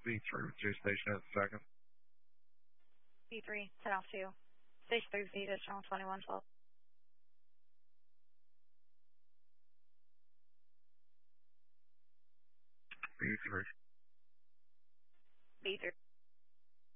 B3 with 2 station at the second. B3, 10 off 2. Station 3 feet, additional 2112. B3. B3.